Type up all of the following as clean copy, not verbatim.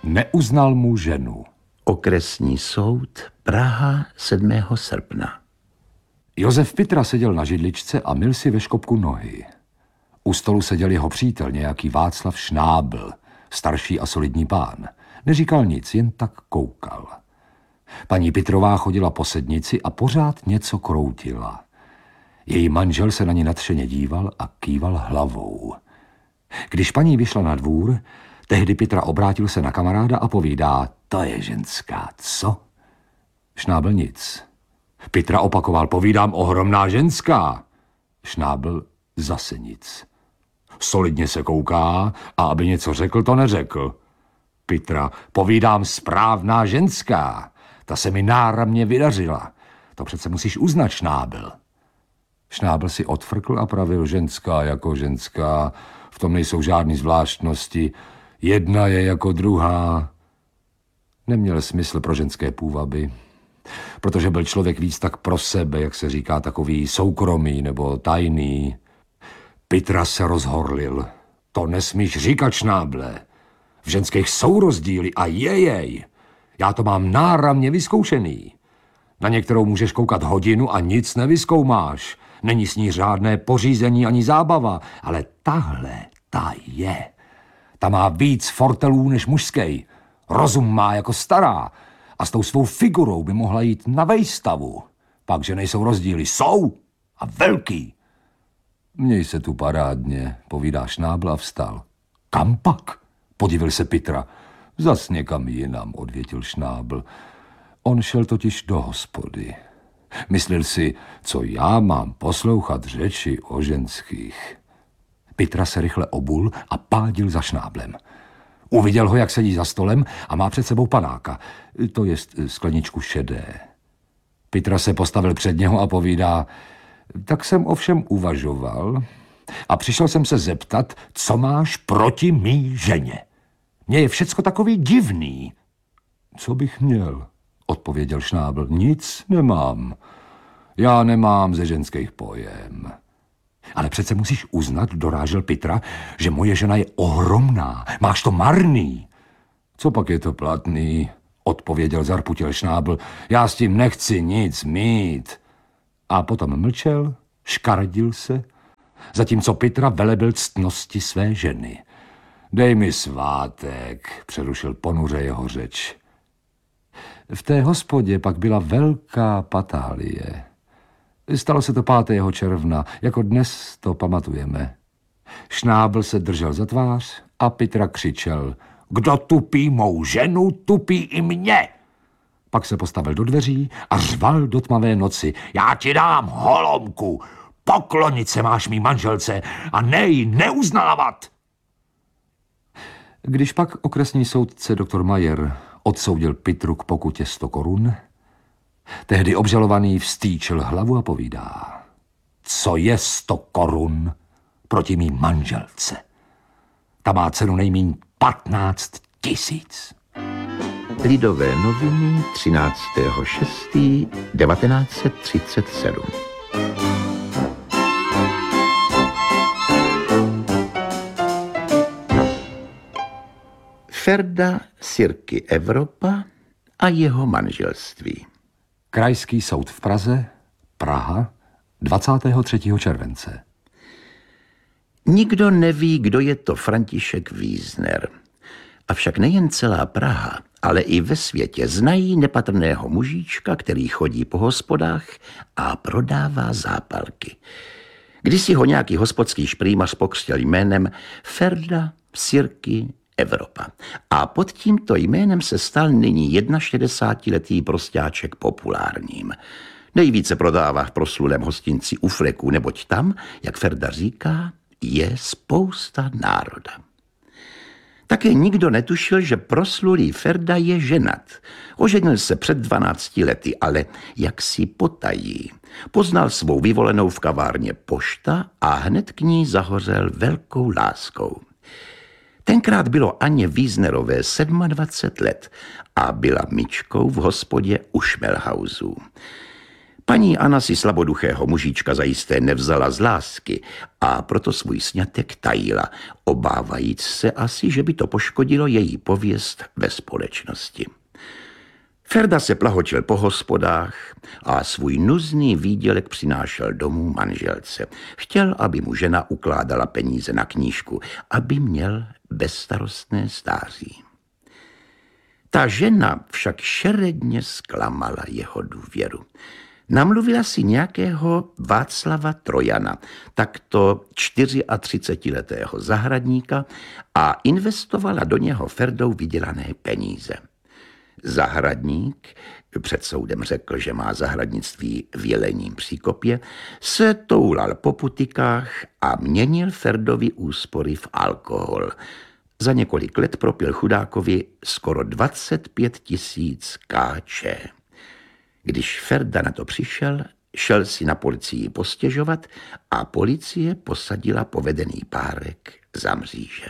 Neuznal mu ženu. Okresní soud, Praha, 7. srpna. Josef Pitra seděl na židličce a myl si ve škopku nohy. U stolu seděl jeho přítel, nějaký Václav Šnábl, starší a solidní pán. Neříkal nic, jen tak koukal. Paní Pitrová chodila po sednici a pořád něco kroutila. Její manžel se na ní nadšeně díval a kýval hlavou. Když paní vyšla na dvůr, tehdy Pitra obrátil se na kamaráda a povídá: to je ženská, co? Šnábl nic. Pitra opakoval: povídám, ohromná ženská. Šnábl zase nic. Solidně se kouká a aby něco řekl, to neřekl. Pitra: povídám, správná ženská. Ta se mi náramně vydařila. To přece musíš uznat, Šnábl. Šnábl si odfrkl a pravil: ženská jako ženská, v tom nejsou žádný zvláštnosti. Jedna je jako druhá. Neměl smysl pro ženské půvaby, protože byl člověk víc tak pro sebe, jak se říká, takový soukromý nebo tajný. Pitra se rozhorlil. To nesmíš říkat, Šnáble. V ženských jsou rozdíly a jejej. Já to mám náramně vyzkoušený. Na některou můžeš koukat hodinu a nic nevyzkoumáš. Není s ní žádné pořízení ani zábava, ale tahle, ta je. Ta má víc fortelů než mužskej. Rozum má jako stará a s tou svou figurou by mohla jít na vejstavu. Pak, že nejsou rozdíly, jsou a velký. Měj se tu parádně, povídá Šnábl a vstal. Kam pak? Podivil se Pitra. Zas někam jinam, odvětil Šnábl. On šel totiž do hospody. Myslel si, co já mám poslouchat řeči o ženských. Pitra se rychle obul a pádil za Šnáblem. Uviděl ho, jak sedí za stolem a má před sebou panáka, to jest skleničku šedé. Pitra se postavil před něho a povídá: tak jsem ovšem uvažoval a přišel jsem se zeptat, co máš proti mý ženě. Mně je všecko takový divný. Co bych měl? Odpověděl Šnábl. Nic nemám. Já nemám ze ženských pojem. Ale přece musíš uznat, dorážel Pitra, že moje žena je ohromná. Máš to marný. Co pak je to platný? Odpověděl zarputil Šnábl. Já s tím nechci nic mít. A potom mlčel, škardil se, zatímco Pitra velebil ctnosti své ženy. Dej mi svátek, přerušil ponuře jeho řeč. V té hospodě pak byla velká patálie. Stalo se to 5. června, jako dnes to pamatujeme. Šnábl se držel za tvář a Pitra křičel: kdo tupí mou ženu, tupí i mě. Pak se postavil do dveří a řval do tmavé noci: já ti dám holomku, poklonit se máš mý manželce a nej neuznávat. Když pak okresní soudce doktor Majer odsoudil Pitru k pokutě 100 korun, tehdy obžalovaný vstýčil hlavu a povídá: co je 100 korun proti mý manželce? Ta má cenu nejmíň 15 000. Lidové noviny 13.6.1937. Ferda Sirky Evropa a jeho manželství. Krajský soud v Praze, Praha, 23. července. Nikdo neví, kdo je to František Wiesner. Avšak nejen celá Praha, ale i ve světě znají nepatrného mužíčka, který chodí po hospodách a prodává zápalky. Kdysi ho nějaký hospodský šprýmař pokřtěl jménem Ferda Sirky Evropa. A pod tímto jménem se stal nyní 61letý prostáček populárním. Nejvíce prodává v proslulém hostinci u Fleku, neboť tam, jak Ferda říká, je spousta národa. Také nikdo netušil, že proslulý Ferda je ženat. Oženil se před 12 lety, ale jak si potají. Poznal svou vyvolenou v kavárně Pošta a hned k ní zahořel velkou láskou. Tenkrát bylo Aně Wiesnerové 27 let a byla myčkou v hospodě u Šmelhausů. Paní Anna si slaboduchého mužička zajisté nevzala z lásky a proto svůj sňatek tajila, obávajíc se asi, že by to poškodilo její pověst ve společnosti. Ferda se plahočil po hospodách a svůj nuzný výdělek přinášel domů manželce. Chtěl, aby mu žena ukládala peníze na knížku, aby měl bezstarostné stáří. Ta žena však šeredně zklamala jeho důvěru. Namluvila si nějakého Václava Trojana, takto 34letého zahradníka, a investovala do něho Ferdou vydělané peníze. Zahradník, před soudem řekl, že má zahradnictví v Jelením Příkopě, se toulal po putikách a měnil Ferdovi úspory v alkohol. Za několik let propil chudákovi skoro 25 000 káče. Když Ferda na to přišel, šel si na policii postěžovat a policie posadila povedený párek za mříže.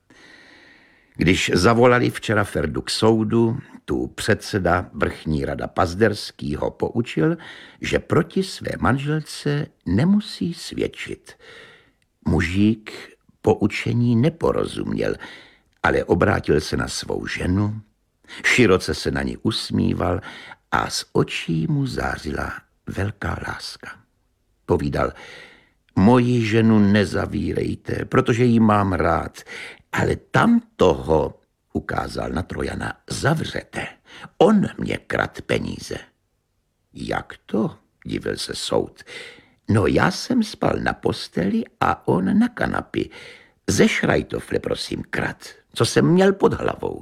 Když zavolali včera Ferdu k soudu, tu předseda vrchní rada Pazderský ho poučil, že proti své manželce nemusí svědčit. Mužík poučení neporozuměl, ale obrátil se na svou ženu, široce se na ní usmíval a z očí mu zářila velká láska. Povídal: moji ženu nezavírejte, protože ji mám rád, ale tam toho, ukázal na Trojana, zavřete. On mě krad peníze. Jak to? Divil se soud. No, já jsem spal na posteli a on na kanapi. Ze šrajtofle, prosím, krad, co jsem měl pod hlavou.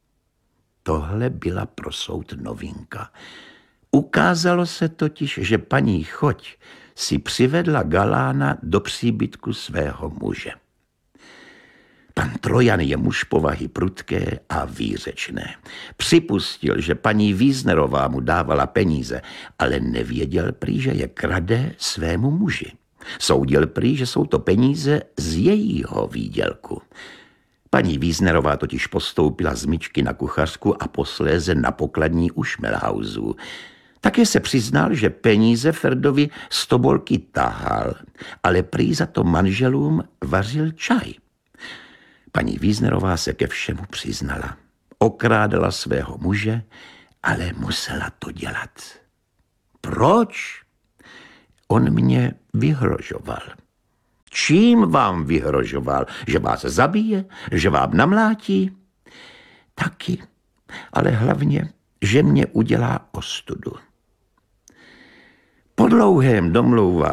Tohle byla pro soud novinka. Ukázalo se totiž, že paní Choť si přivedla galána do příbytku svého muže. Pan Trojan je muž povahy prudké a výřečné. Připustil, že paní Wiesnerová mu dávala peníze, ale nevěděl prý, že je krade svému muži. Soudil prý, že jsou to peníze z jejího výdělku. Paní Wiesnerová totiž postoupila z myčky na kuchařku a posléze na pokladní u Šmelhausu. Také se přiznal, že peníze Ferdovi z tobolky tahal, ale prý za to manželům vařil čaj. Paní Wiesnerová se ke všemu přiznala. Okrádala svého muže, ale musela to dělat. Proč? On mě vyhrožoval. Čím vám vyhrožoval? Že vás zabije? Že vám namlátí? Taky, ale hlavně, že mě udělá ostudu. Po dlouhém domlouvání